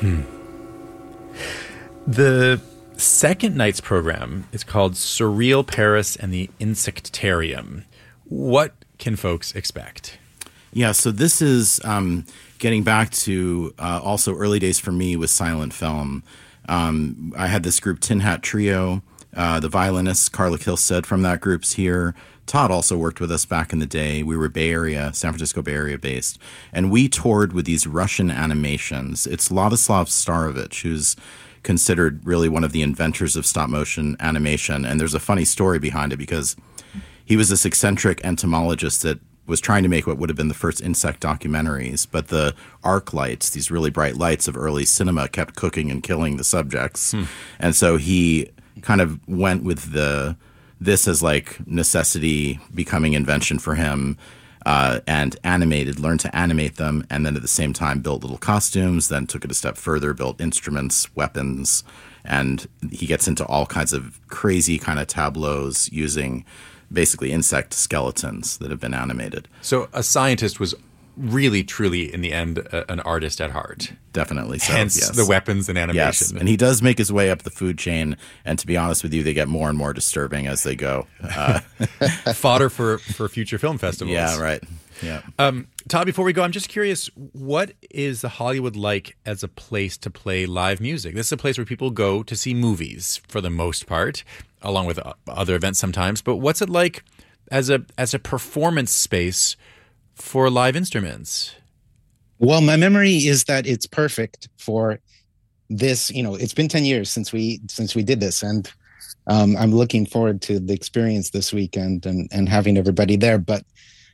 The second night's program is called Surreal Paris and the Insectarium. What can folks expect? Yeah, so this is getting back to also early days for me with silent film. I had this group, Tin Hat Trio. The violinist, Carla Kilstead from that group's here. Todd also worked with us back in the day. We were San Francisco Bay Area based. And we toured with these Russian animations. It's Ladislav Starovich, who's considered really one of the inventors of stop motion animation. And there's a funny story behind it because he was this eccentric entomologist that was trying to make what would have been the first insect documentaries. But the arc lights, these really bright lights of early cinema, kept cooking and killing the subjects. And so he kind of went with this as like necessity becoming invention for him, and learned to animate them, and then at the same time built little costumes, then took it a step further, built instruments, weapons, and he gets into all kinds of crazy kind of tableaus using basically insect skeletons that have been animated. So a scientist was really, truly, in the end, an artist at heart. Definitely so. Hence yes. the weapons and animation. Yes, and he does make his way up the food chain, and to be honest with you, they get more and more disturbing as they go. Fodder for future film festivals. Yeah, right. Yeah. Todd, before we go, I'm just curious, what is the Hollywood like as a place to play live music? This is a place where people go to see movies for the most part, along with other events sometimes. But what's it like as a performance space for live instruments? Well, my memory is that it's perfect for this. It's been 10 years since we did this, and I'm looking forward to the experience this weekend and having everybody there. But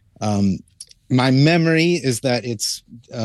my memory is that it's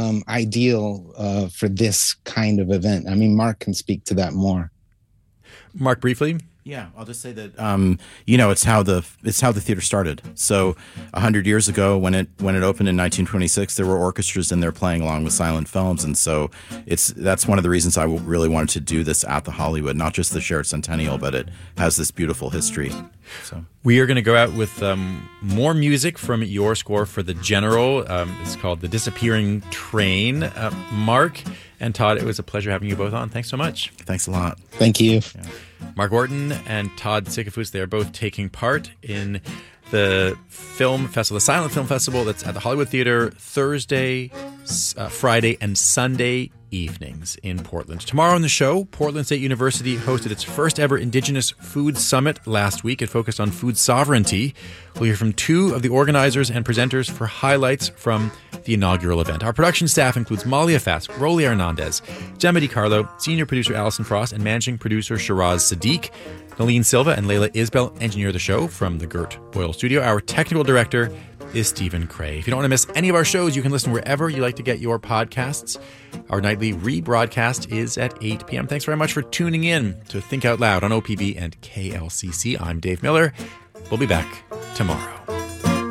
ideal for this kind of event. I mean, Mark can speak to that more. Mark, briefly. Yeah, I'll just say that it's how the theater started. So 100 years ago, when it opened in 1926, there were orchestras in there playing along with silent films, and so that's one of the reasons I really wanted to do this at the Hollywood, not just the Sheraton Centennial, but it has this beautiful history. So we are going to go out with more music from your score for The General. It's called The Disappearing Train. Mark and Todd, it was a pleasure having you both on. Thanks so much. Thanks a lot. Thank you. Yeah. Mark Orton and Todd Sikafus, they are both taking part in the film festival, the Silent Film Festival that's at the Hollywood Theater Thursday, Friday, and Sunday evenings in Portland. Tomorrow on the show, Portland State University hosted its first ever Indigenous Food Summit last week. It focused on food sovereignty. We'll hear from two of the organizers and presenters for highlights from the inaugural event. Our production staff includes Malia Fask, Rolly Hernandez, Gemma DiCarlo, senior producer Allison Frost, and managing producer Shiraz Sadiq. Nalene Silva and Layla Isbell engineer the show from the Gert Boyle Studio. Our technical director is Stephen Cray. If you don't want to miss any of our shows, you can listen wherever you like to get your podcasts. Our nightly rebroadcast is at 8 p.m. Thanks very much for tuning in to Think Out Loud on OPB and KLCC. I'm Dave Miller. We'll be back tomorrow.